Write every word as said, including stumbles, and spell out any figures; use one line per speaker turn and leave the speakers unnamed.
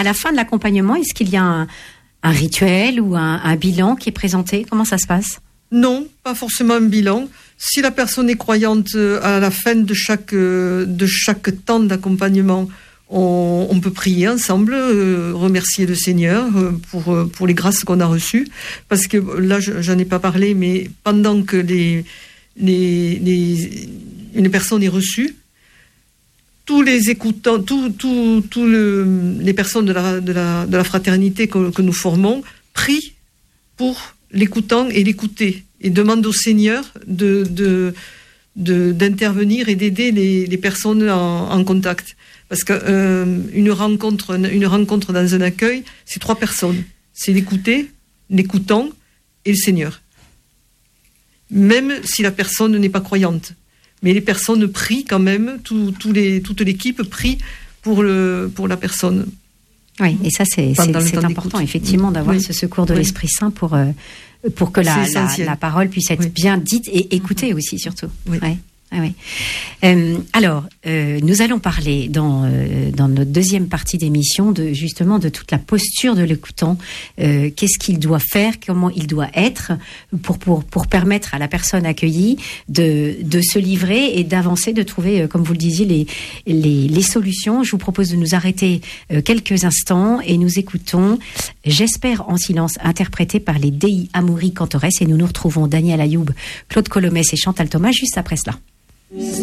à la fin de l'accompagnement, est-ce qu'il y a un, un rituel ou un, un bilan qui est présenté? Comment ça se passe?
Non, pas forcément un bilan. Si la personne est croyante, à la fin de chaque, de chaque temps d'accompagnement, on, on peut prier ensemble, euh, remercier le Seigneur euh, pour, pour les grâces qu'on a reçues. Parce que là, je, j'en ai pas parlé, mais pendant que les, les, les, une personne est reçue, tous les écoutants, tous tout, tout le, les personnes de la, de la, de la fraternité que, que nous formons prient pour l'écoutant et l'écouter, et demandent au Seigneur de, de, de, d'intervenir et d'aider les, les personnes en, en contact. Parce qu'une euh, rencontre, une rencontre dans un accueil, c'est trois personnes. C'est l'écouter, l'écoutant et le Seigneur. Même si la personne n'est pas croyante. Mais les personnes prient quand même, tout, tout les, toute l'équipe prie pour, le, pour la personne.
Oui, et ça c'est, c'est, c'est important, effectivement, d'avoir oui. ce secours de oui. l'Esprit Saint pour, euh, pour que la, la, la parole puisse être oui. bien dite et écoutée aussi, surtout. Oui. Ouais. Ah oui. Euh, alors, euh, nous allons parler dans euh, dans notre deuxième partie d'émission de justement de toute la posture de l'écoutant. Euh, qu'est-ce qu'il doit faire, comment il doit être pour pour pour permettre à la personne accueillie de de se livrer et d'avancer, de trouver, euh, comme vous le disiez, les les les solutions. Je vous propose de nous arrêter euh, quelques instants et nous écoutons J'espère en silence, interprété par les Dei Amori Cantores, et nous nous retrouvons Daniel Ayoub, Claude Colomès et Chantal Thomas juste après cela.